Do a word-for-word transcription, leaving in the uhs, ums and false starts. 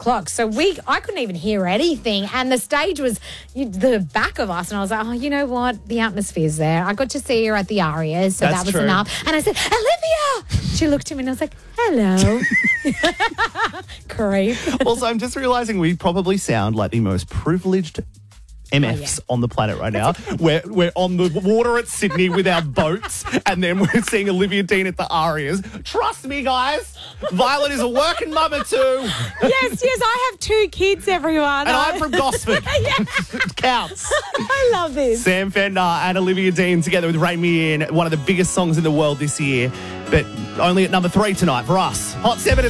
o'clock. So we, I couldn't even hear anything. And the stage was you, the back of us. And I was like, oh, you know what? The atmosphere's there. I got to see her at the Arias, so That's that was true. enough. And I said, Olivia! She looked at me and I was like, hello. Creep. Also, I'm just realising we probably sound like the most privileged M Fs Oh, yeah. on the planet right now. We're, we're on the water at Sydney with our boats, and then we're seeing Olivia Dean at the Arias. Trust me, guys, Violet is a working mama too. Yes, yes, I have two kids, everyone. And I'm from Gosford. It counts. I love this. Sam Fender and Olivia Dean together with Rain Me In, one of the biggest songs in the world this year, but only at number three tonight for us. Hot seven.